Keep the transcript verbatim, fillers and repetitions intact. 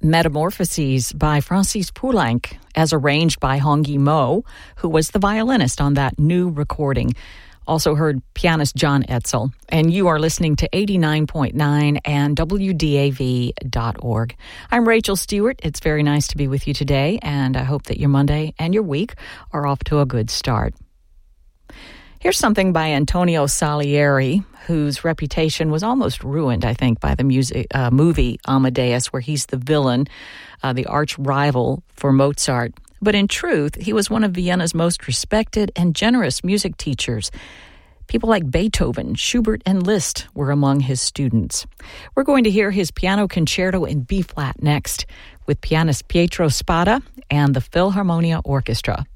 Metamorphoses by Francis Poulenc, as arranged by Hong Yimou, who was the violinist on that new recording. Also heard pianist John Etzel. And you are listening to eighty-nine point nine and W D A V dot org. I'm Rachel Stewart. It's very nice to be with you today, and I hope that your Monday and your week are off to a good start. Here's something by Antonio Salieri, whose reputation was almost ruined, I think, by the music, uh, movie Amadeus, where he's the villain, uh, the arch rival for Mozart. But in truth, he was one of Vienna's most respected and generous music teachers. People like Beethoven, Schubert, and Liszt were among his students. We're going to hear his piano concerto in B-flat next, with pianist Pietro Spada and the Philharmonia Orchestra.